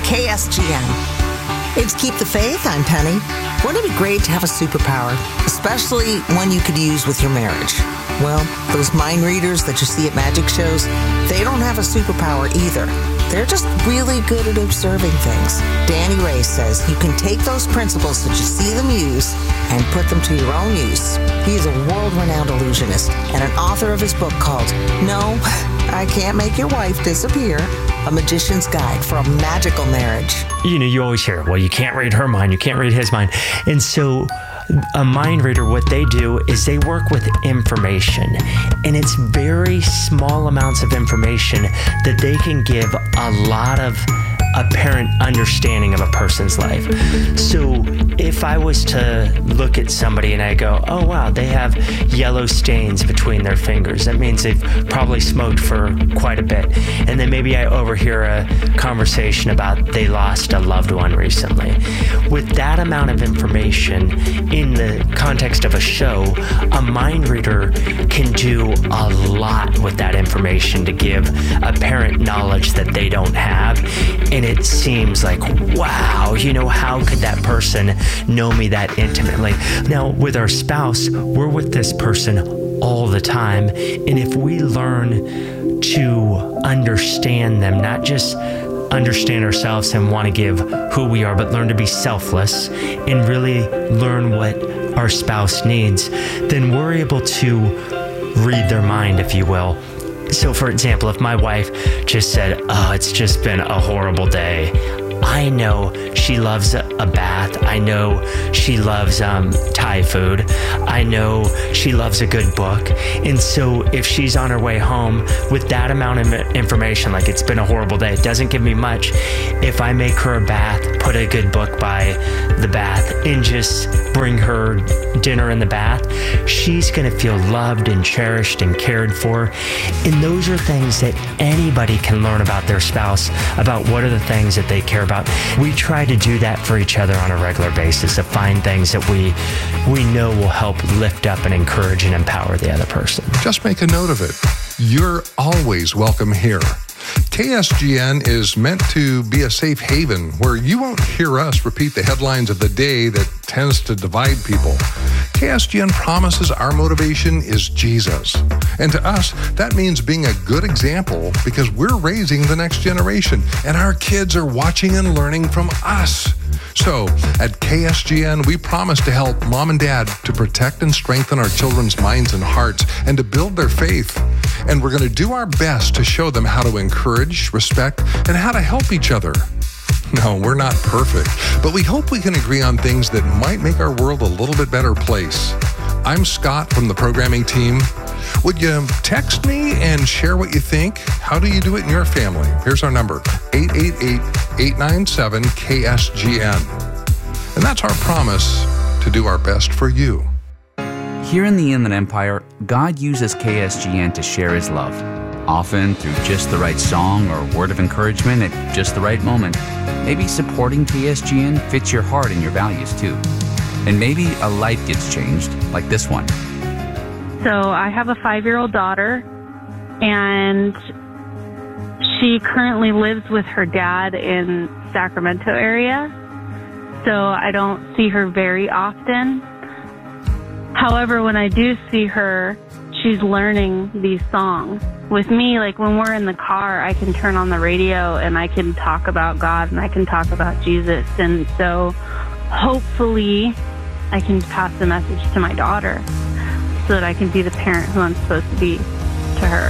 KSGN. It's Keep the Faith. I'm Penny. Wouldn't it be great to have a superpower, especially one you could use with your marriage? Well, those mind readers that you see at magic shows, they don't have a superpower either. They're just really good at observing things. Danny Ray says you can take those principles that you see them use and put them to your own use. He is a world-renowned illusionist and an author of his book called No, I Can't Make Your Wife Disappear, A Magician's Guide for a Magical Marriage. You know, you always hear, well, you can't read her mind, you can't read his mind. And so a mind reader, what they do is they work with information, and it's very small amounts of information that they can give a lot of apparent understanding of a person's life. So if I was to look at somebody and I go, oh wow, they have yellow stains between their fingers, that means they've probably smoked for quite a bit. And then maybe I overhear a conversation about they lost a loved one recently. With that amount of information in the context of a show, a mind reader can do a lot with that information to give apparent knowledge that they don't have. And it seems like, wow, you know, how could that person know me that intimately? Now, with our spouse, we're with this person all the time. And if we learn to understand them, not just understand ourselves and want to give who we are, but learn to be selfless and really learn what our spouse needs, then we're able to read their mind, if you will. So, for example, if my wife just said, oh, it's just been a horrible day, I know she loves a bath. I know she loves Thai food. I know she loves a good book. And so if she's on her way home with that amount of information, like it's been a horrible day, it doesn't give me much. If I make her a bath, put a good book by the bath, and just bring her dinner in the bath, she's going to feel loved and cherished and cared for. And those are things that anybody can learn about their spouse, about what are the things that they care about. We try to do that for each other on a regular basis, to find things that we know will help lift up and encourage and empower the other person. Just make a note of it. You're always welcome here. KSGN is meant to be a safe haven where you won't hear us repeat the headlines of the day that tends to divide people. KSGN promises our motivation is Jesus. And to us, that means being a good example because we're raising the next generation and our kids are watching and learning from us. So at KSGN, we promise to help mom and dad to protect and strengthen our children's minds and hearts and to build their faith. And we're going to do our best to show them how to encourage, respect, and how to help each other. No, we're not perfect, but we hope we can agree on things that might make our world a little bit better place. I'm Scott from the programming team. Would you text me and share what you think? How do you do it in your family? Here's our number, 888-897-KSGN. And that's our promise to do our best for you. Here in the Inland Empire, God uses KSGN to share His love, often through just the right song or word of encouragement at just the right moment. Maybe supporting KSGN fits your heart and your values too. And maybe a life gets changed, like this one. So I have a 5-year-old daughter, and she currently lives with her dad in Sacramento area. So I don't see her very often. However, when I do see her, she's learning these songs. With me, like when we're in the car, I can turn on the radio and I can talk about God and I can talk about Jesus. And so hopefully I can pass the message to my daughter so that I can be the parent who I'm supposed to be to her.